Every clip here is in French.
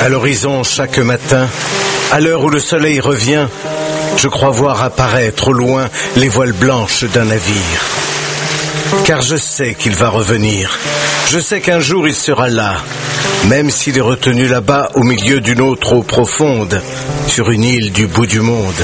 À l'horizon chaque matin, à l'heure où le soleil revient, je crois voir apparaître au loin les voiles blanches d'un navire. Car je sais qu'il va revenir, je sais qu'un jour il sera là, même s'il est retenu là-bas au milieu d'une eau trop profonde, sur une île du bout du monde.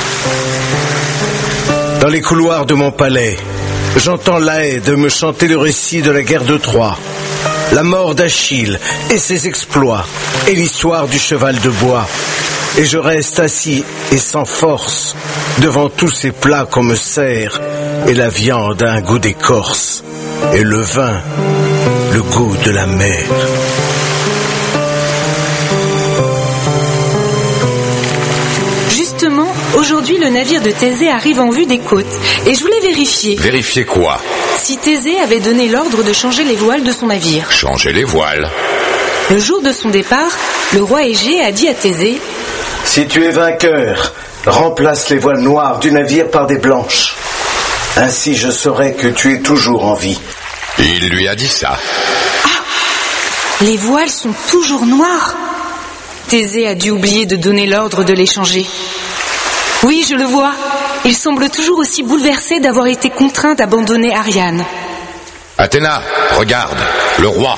Dans les couloirs de mon palais, j'entends l'Aède me chanter le récit de la guerre de Troie, la mort d'Achille et ses exploits, et l'histoire du cheval de bois. Et je reste assis et sans force, devant tous ces plats qu'on me sert, et la viande a un goût d'écorce, et le vin, le goût de la mer. Justement, aujourd'hui le navire de Thésée arrive en vue des côtes, et je voulais vérifier. Vérifier quoi? Si Thésée avait donné l'ordre de changer les voiles de son navire. Changer les voiles? Le jour de son départ, le roi Égée a dit à Thésée: Si tu es vainqueur, remplace les voiles noires du navire par des blanches. Ainsi je saurai que tu es toujours en vie. Il lui a dit ça. Ah! Les voiles sont toujours noires. Thésée a dû oublier de donner l'ordre de les changer. Oui, je le vois. Il semble toujours aussi bouleversé d'avoir été contraint d'abandonner Ariane. Athéna, regarde, le roi.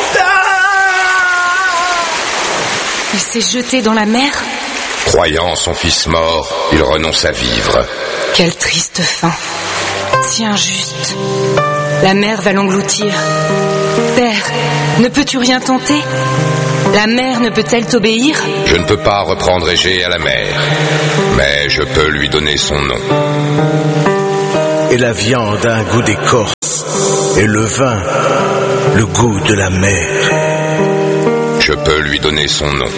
Il s'est jeté dans la mer. Croyant son fils mort, il renonce à vivre. Quelle triste fin. Si injuste. La mer va l'engloutir. Père, ne peux-tu rien tenter? La mer ne peut-elle t'obéir? Je ne peux pas reprendre Égée à la mer, mais je peux lui donner son nom. Et la viande a un goût d'écorce, et le vin, le goût de la mer. Je peux lui donner son nom.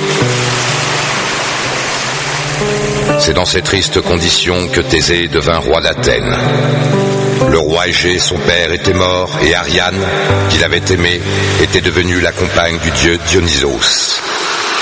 C'est dans ces tristes conditions que Thésée devint roi d'Athènes. Le roi Égée, son père, était mort, et Ariane, qu'il avait aimée, était devenue la compagne du dieu Dionysos.